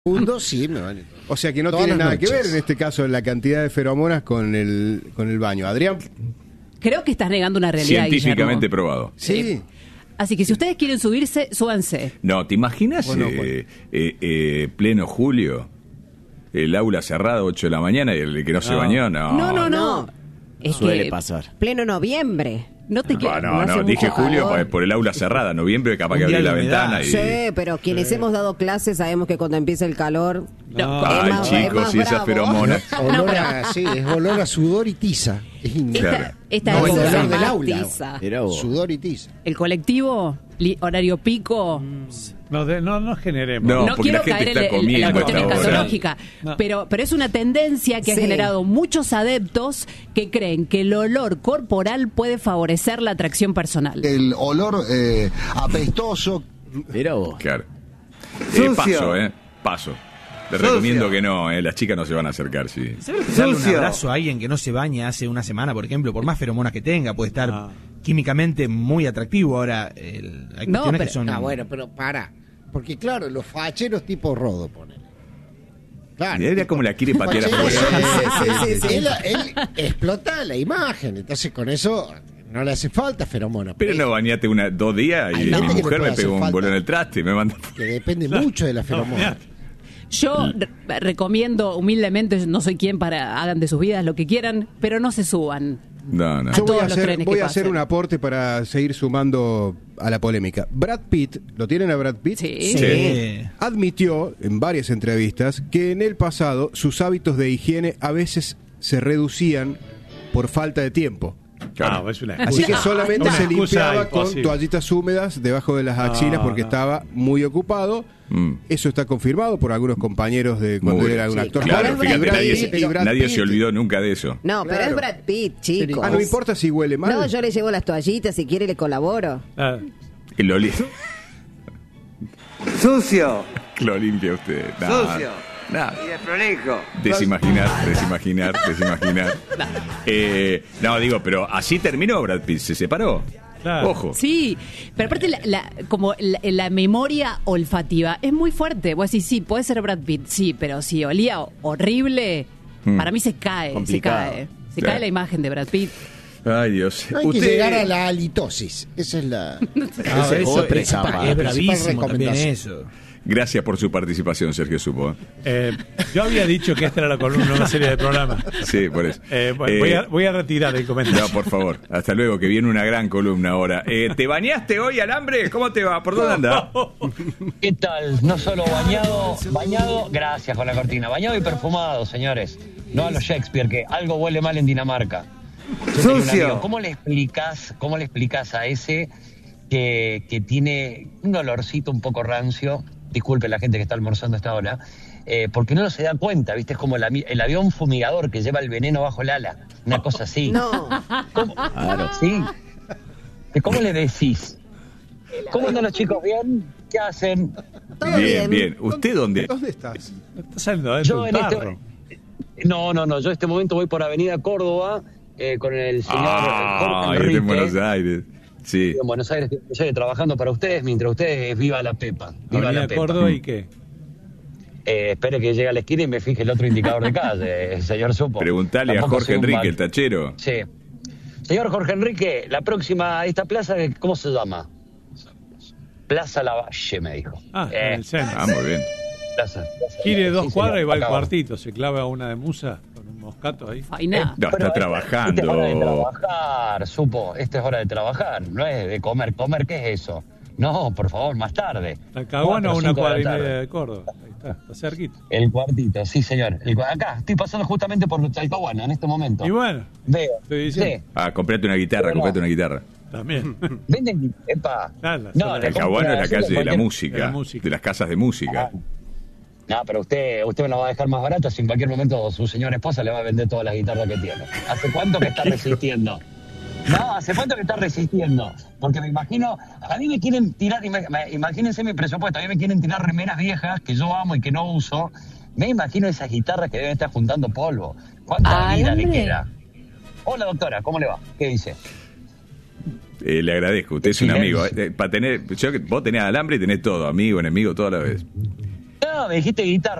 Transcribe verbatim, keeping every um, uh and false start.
Mundo, sí, me vale. O sea que no Todas tiene las nada que noches. ver en este caso la cantidad de feromonas con el con el baño. Adrián, Creo que estás negando una realidad, Científicamente Guillermo. probado. sí. Así que si ustedes quieren subirse, súbanse. No, ¿te imaginas Bueno, eh, bueno. eh, eh, pleno julio, el aula cerrada, ocho de la mañana y el que no, se bañó? No, No, no, no. Es Suele que pasar. Pleno noviembre. no te No, quiero. no, hace no, dije mucho julio calor. por, por el aula cerrada, noviembre capaz que Un día abrí la de humedad. ventana y... Sí, pero quienes hemos dado clases sabemos que cuando empieza el calor... No. es Ay, más- es chicos, más y esas bravo. feromonas. Olor a, sí, es olor a sudor y tiza. Es in- Esta, Claro. esta No, es el la olor del más aula. tiza. Mirá vos. Sudor y tiza. El colectivo, li- horario pico. No, de- no, no generemos. No, No, porque quiero la gente caer en, está el- en comiendo la cuestión hasta ahora. escatológica, No. pero, pero es una tendencia que ha Sí. generado muchos adeptos que creen que el olor corporal puede favorecer la atracción personal. El olor eh, apestoso. Mirá vos. Claro. Eh, paso, ¿eh? Paso. Les recomiendo que no, ¿eh? Las chicas no se van a acercar, sí. ¿Sabes que darle un abrazo a alguien que no se baña hace una semana, por ejemplo, por más feromonas que tenga, puede estar Ah. químicamente muy atractivo? Ahora, el- hay No, cuestiones pero- que son... Ah, bueno, pero para. Porque claro, los facheros tipo Rodo, ponen. Claro. Mira cómo la quiere patear Fachero, afuera. sí, sí, sí. Él, él explota la imagen, entonces con eso no le hace falta feromona. Pero no bañate una, dos días Hay y gente mi que le mujer puede me pegó hacer un falta. bolón en el traste, me mandó... Que depende mucho de la feromona. Yo re- recomiendo humildemente, no soy quien para hagan de sus vidas lo que quieran, pero no se suban. No, no. A Yo voy todos a los hacer, trenes voy que a hacer pasen. un aporte para seguir sumando a la polémica. Brad Pitt, ¿lo tienen a Brad Pitt? Sí. Sí. Admitió en varias entrevistas que en el pasado sus hábitos de higiene a veces se reducían por falta de tiempo. Claro. Ah, es una Así que excusa. solamente Una se excusa limpiaba con imposible. toallitas húmedas debajo de las axilas No, porque no. estaba muy ocupado. Mm. Eso está confirmado por algunos compañeros de cuando Muy era bien. un Sí, actor. Claro, Pero es fíjate, Brad nadie, Pitt, se, y Brad nadie Pitt. se olvidó nunca de eso. No, pero Claro. es Brad Pitt, chicos. Ah, no importa si huele mal. No, yo le llevo las toallitas, si quiere le colaboro. Ah, Que Lo, li- Sucio, lo limpia usted. No, sucio no. y desprolijo. Desimaginar, desimaginar, desimaginar. Eh, no, digo, pero así terminó Brad Pitt, se separó. Claro. Ojo. Sí, pero aparte la, la- como la, la memoria olfativa es muy fuerte. Vos decís, sí, puede ser Brad Pitt, sí, pero si olía horrible, Mm. para mí se cae, Complicado. se cae. Se Claro. cae la imagen de Brad Pitt. Ay, Dios. Hay que Usted- llegar a la halitosis. Esa es la. No, Ese es eso otra es, etapa. es principal bravísimo también recomendación. eso. Gracias por su participación, Sergio Supo. eh, yo había dicho que esta era la columna de una serie de programas. Sí, por eso. Eh, bueno, Eh, voy, a, voy a retirar el comentario. No, por favor. Hasta luego, que viene una gran columna ahora. Eh, ¿Te bañaste hoy, Alambre? ¿Cómo te va? ¿Por dónde andás? ¿Qué tal? No solo bañado, bañado, gracias con la cortina, bañado y perfumado, señores. No a los Shakespeare, que algo huele mal en Dinamarca. Yo tenía un Sucio. amigo. ¿Cómo le explicás, cómo le explicás a ese que, que tiene un olorcito un poco rancio? Disculpe la gente que está almorzando a esta hora, eh, porque no se da cuenta, ¿viste? Es como el, ami- el avión fumigador que lleva el veneno bajo el ala, una cosa así. No. ¿Cómo? Claro. Sí. ¿Cómo le decís? ¿Cómo andan los chicos? ¿Bien? ¿Qué hacen? Todo Bien, bien. bien. ¿Usted dónde? ¿Dónde estás? Está saliendo adentro Yo del en tarro. este... No, no, no. Yo en este momento voy por Avenida Córdoba eh, con el señor Ah, Jorge está en Enrique. Buenos Aires. Sí. En Buenos Aires, estoy trabajando para ustedes, mientras ustedes viva la Pepa. Viva Avenida la Pepa. Córdoba y qué. Eh, espere que llegue a la esquina y me fije el otro indicador de calle, eh, señor Supo. Preguntale a Tampoco Jorge soy un Enrique, bar- el tachero. Sí. Señor Jorge Enrique, la próxima, esta plaza, ¿cómo se llama? Plaza Lavalle, me dijo. Ah, Eh, en el centro. Ah, muy bien. plaza, plaza Gire Lavalle, dos sí, cuadras señor, y va al acá cuartito. Se clava una de musa con un moscato ahí. Faina. No, Pero está esta- Esta es hora de trabajando. trabajar, Supo. Esta es hora de trabajar. No es de comer. ¿Comer qué es eso? No, por favor, más tarde. La Caguana a Cuatro, una cinco de cuadra y la tarde. media de Córdoba. Ahí está, está cerquita. El cuartito, sí, señor. El cua- acá, estoy pasando justamente por Chalcahuana en este momento. Y bueno, Veo. estoy diciendo. Sí. Ah, comprate una guitarra, Pero no. comprate una guitarra. También. Venden, epa. Ah, la No, zona le de compro Talcahuano es una- la calle de la cualquier- música, de la música. de las casas de música. Ah. No, pero usted, usted me la va a dejar más barata si en cualquier momento su señora esposa le va a vender todas las guitarras que tiene. ¿Hace cuánto que está resistiendo? No, ¿hace cuánto que está resistiendo? Porque me imagino, a mí me quieren tirar, ima- imagínense mi presupuesto, a mí me quieren tirar remeras viejas que yo amo y que no uso. Me imagino esas guitarras que deben estar juntando polvo. ¿Cuánta Ay, vida le hombre. queda? Hola, doctora, ¿cómo le va? ¿Qué dice? Eh, le agradezco, usted es un amigo. Eh, para tener, yo, vos tenés alambre y tenés todo, amigo, enemigo, toda la vez. No, No, me dijiste guitarra.